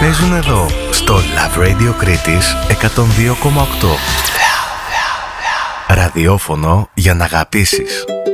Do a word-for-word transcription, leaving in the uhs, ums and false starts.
παίζουν εδώ στο Love Radio Κρήτης εκατόν δύο κόμμα οκτώ. Ραδιόφωνο για να αγαπήσεις.